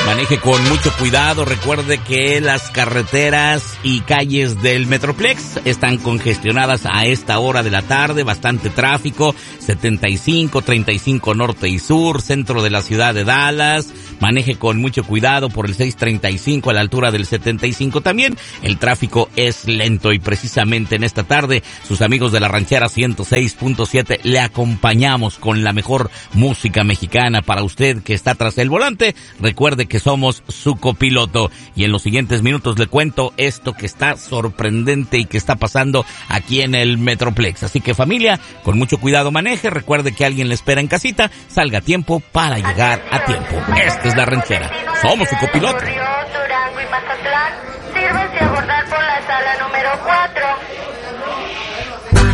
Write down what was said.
Maneje con mucho cuidado. Recuerde que las carreteras y calles del Metroplex están congestionadas a esta hora de la tarde. Bastante tráfico. 75, 35 norte y sur, centro de la ciudad de Dallas. Maneje con mucho cuidado por el 635 a la altura del 75 también. El tráfico es lento y precisamente en esta tarde sus amigos de la Ranchera 106.7 le acompañamos con la mejor música mexicana para usted que está tras el volante. Recuerde que somos su copiloto y en los siguientes minutos le cuento esto que está sorprendente y que está pasando aquí en el Metroplex. Así que familia, con mucho cuidado maneje. Recuerde que alguien le espera en casita. Salga a tiempo para llegar a tiempo. Esta es la Ranchera. Somos su copiloto. Durango y Mazatlán, sírvase a abordar por la sala número 4.